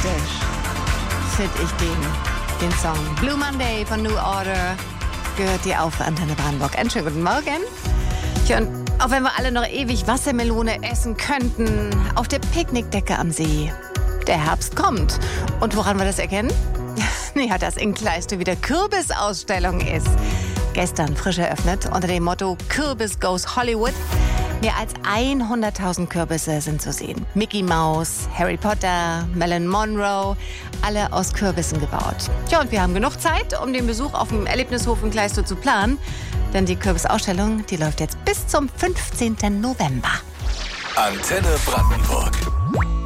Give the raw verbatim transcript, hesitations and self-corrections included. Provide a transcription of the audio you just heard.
fantastisch, finde ich den, den Song. Blue Monday von New Order gehört dir auf Antenne Brandenburg. Einen schönen guten Morgen. Tja, und auch wenn wir alle noch ewig Wassermelone essen könnten, auf der Picknickdecke am See, der Herbst kommt. Und woran wir das erkennen? Ja, dass in Kleiste wieder Kürbisausstellung ist. Gestern frisch eröffnet unter dem Motto Kürbis Goes Hollywood. Mehr als hunderttausend Kürbisse sind zu sehen. Mickey Mouse, Harry Potter, Marilyn Monroe, alle aus Kürbissen gebaut. Tja, und wir haben genug Zeit, um den Besuch auf dem Erlebnishof in Kleiste zu planen. Denn die Kürbisausstellung, die läuft jetzt bis zum fünfzehnten November. Antenne Brandenburg.